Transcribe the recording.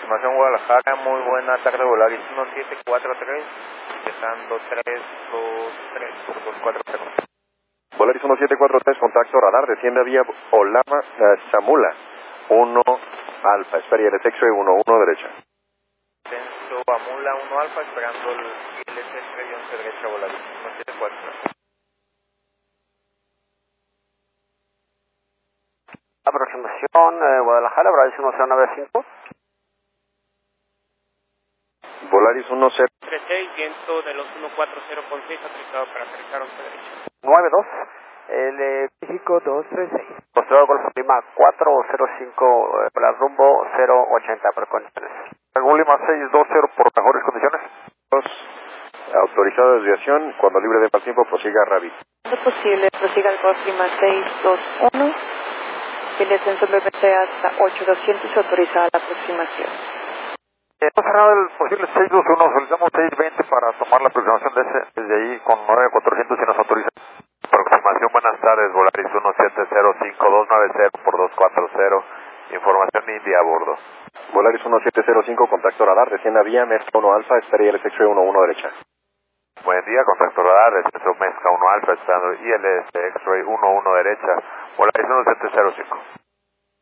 aproximación Guadalajara, muy buena tarde, Volaris 1743, empezando 323 por 240. Volaris 1743, contacto radar, desciende vía Olama, Samula, 1 Alfa, espera ILS X-Ray 11 derecha. Descenso Amula 1 Alfa, esperando el ILS X-Ray 11 derecha, Volaris 1743. Aproximación Guadalajara, Volaris 1095. Volaris 36, viento de los 140.6, autorizado para aterrizar 11 derecha. 92, México 236. Construido Golfo Lima 405, para rumbo 080 por condiciones. Lima 620 por mejores condiciones. Autorizado desviación, cuando libre de mal tiempo prosiga Rabbit. Es posible, prosiga el Golf Lima 621. El descenso BBC hasta 8200 y autorizada la aproximación. Hemos cerrado el posible 621, solicitamos 620 para tomar la aproximación desde ahí con 9400 y nos autoriza. Aproximación, buenas tardes, Volaris 1705-290 por 240, información India a bordo. Volaris 1705, contacto radar, descienda vía Mezca 1 Alfa, espera ILS X-Ray 11 derecha. Buen día, contacto radar, descenso Mezca 1 Alfa, esperando ILS X-Ray 11 derecha, Volaris 1705.